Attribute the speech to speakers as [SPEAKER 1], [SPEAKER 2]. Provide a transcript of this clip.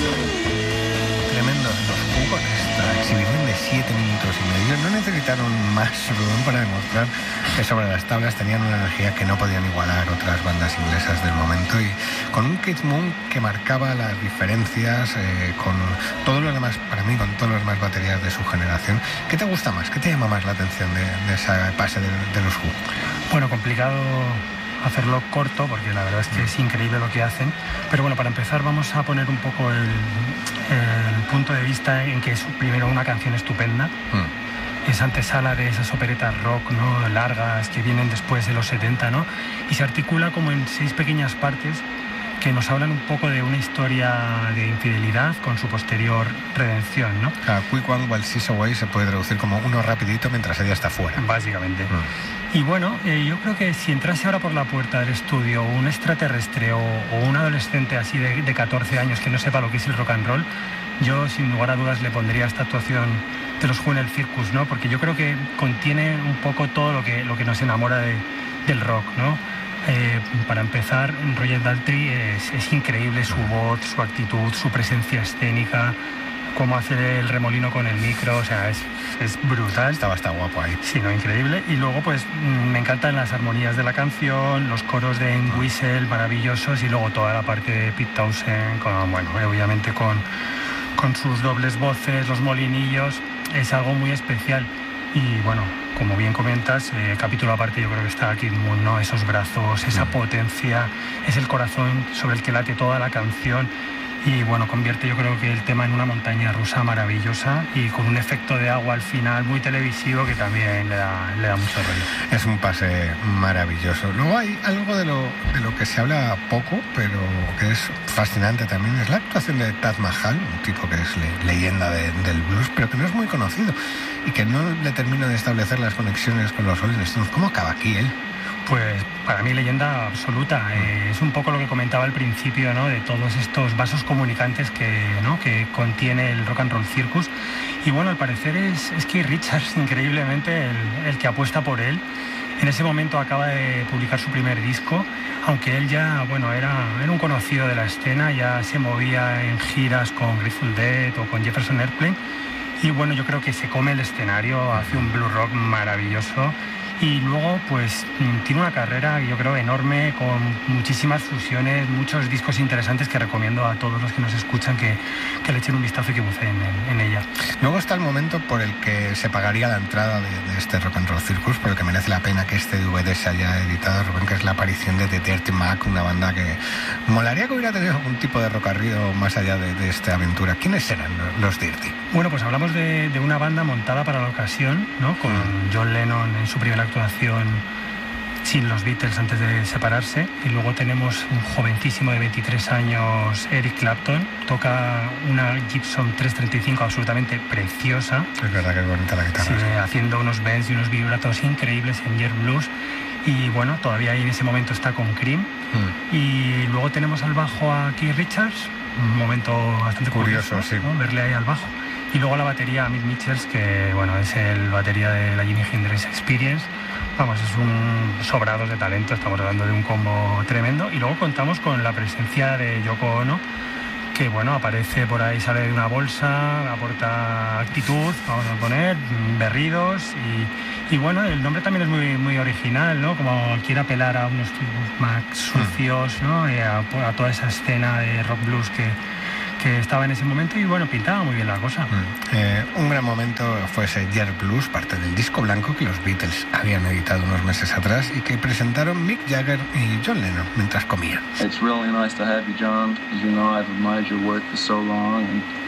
[SPEAKER 1] Tremendo los jugos de esta exhibición de 7 minutos y medio. No necesitaron más, Rubén, para demostrar que sobre las tablas tenían una energía que no podían igualar otras bandas inglesas del momento, y con un Keith Moon que marcaba las diferencias con todos los demás, para mí, con todas las demás baterías de su generación. ¿Qué te gusta más? ¿Qué te llama más la atención de ese pase de los Who?
[SPEAKER 2] Bueno, complicado hacerlo corto porque la verdad es que es increíble lo que hacen, pero bueno, para empezar vamos a poner un poco el punto de vista en que es primero una canción estupenda, es antesala de esas operetas rock, ¿no?, largas que vienen después de los 70, ¿no?, y se articula como en 6 pequeñas partes que nos hablan un poco de una historia de infidelidad con su posterior redención, ¿no?
[SPEAKER 1] Quick One While She's Away se puede traducir como uno rapidito mientras ella está fuera.
[SPEAKER 2] Básicamente. Y bueno, yo creo que si entrase ahora por la puerta del estudio un extraterrestre o un adolescente así de 14 años que no sepa lo que es el rock and roll, yo sin lugar a dudas le pondría esta actuación de los Who en el Circus, ¿no? Porque yo creo que contiene un poco todo lo que nos enamora del rock, ¿no? Para empezar, Roger Daltrey es increíble su voz, su actitud, su presencia escénica, cómo hace el remolino con el micro, o sea, es brutal.
[SPEAKER 1] Estaba hasta guapo ahí.
[SPEAKER 2] Sí, no, increíble. Y luego, pues, me encantan las armonías de la canción, los coros de Entwistle, maravillosos, y luego toda la parte de Pete Townshend, bueno, obviamente con sus dobles voces, los molinillos, es algo muy especial. Y bueno, como bien comentas, capítulo aparte yo creo que está Keith Moon, ¿no? Esos brazos, esa potencia, es el corazón sobre el que late toda la canción. Y bueno, convierte yo creo que el tema en una montaña rusa maravillosa y con un efecto de agua al final muy televisivo que también le da mucho rollo.
[SPEAKER 1] Es un pase maravilloso. Luego hay algo de lo que se habla poco, pero que es fascinante también, es la actuación de Taj Mahal, un tipo que es leyenda del blues, pero que no es muy conocido y que no le termino de establecer las conexiones con los Rolling Stones. ¿Cómo acaba aquí él?
[SPEAKER 2] Pues para mí leyenda absoluta. Es un poco lo que comentaba al principio, ¿no?, de todos estos vasos comunicantes que contiene el Rock and Roll Circus. Y bueno, al parecer es Keith Richards, increíblemente, el que apuesta por él. En ese momento acaba de publicar su primer disco, aunque él ya, bueno, era un conocido de la escena, ya se movía en giras con Grateful Dead o con Jefferson Airplane. Y bueno, yo creo que se come el escenario, hace un blues rock maravilloso. Y luego, pues, tiene una carrera, yo creo, enorme, con muchísimas fusiones, muchos discos interesantes que recomiendo a todos los que nos escuchan que le echen un vistazo y que buceen en ella.
[SPEAKER 1] Luego está el momento por el que se pagaría la entrada de este Rock and Roll Circus, por el que merece la pena que este DVD se haya editado, Rubén, que es la aparición de The Dirty Mac, una banda que molaría que hubiera tenido algún tipo de rocarrío más allá de esta aventura. ¿Quiénes eran los Dirty?
[SPEAKER 2] Bueno, pues hablamos de una banda montada para la ocasión, ¿no?, con John Lennon en su primera actuación sin los Beatles antes de separarse, y luego tenemos un jovencísimo de 23 años, Eric Clapton, toca una Gibson 335 absolutamente preciosa.
[SPEAKER 1] Es verdad que es bonita la guitarra.
[SPEAKER 2] Sí, haciendo unos bends y unos vibratos increíbles en Jet Blues, y bueno, todavía ahí en ese momento está con Cream. Y luego tenemos al bajo a Keith Richards, un momento bastante curioso,
[SPEAKER 1] sí,
[SPEAKER 2] ¿no?, verle ahí al bajo. Y luego la batería a Mick Mitchells, que bueno, es el batería de la Jimi Hendrix Experience. Vamos, es un sobrados de talento, estamos hablando de un combo tremendo. Y luego contamos con la presencia de Yoko Ono, que bueno, aparece por ahí, sale de una bolsa, aporta actitud, vamos a poner, berridos, y bueno, el nombre también es muy, muy original, ¿no? Como quiere apelar a unos tipos más sucios, ¿no? A toda esa escena de rock blues que estaba en ese momento, y bueno, pintaba muy bien la cosa.
[SPEAKER 1] Un gran momento fue ese Jet Blues, parte del disco blanco que los Beatles habían editado unos meses atrás y que presentaron Mick Jagger y John Lennon mientras comían.
[SPEAKER 3] It's really nice to have you, John. As you know, I've admired your work for so long, and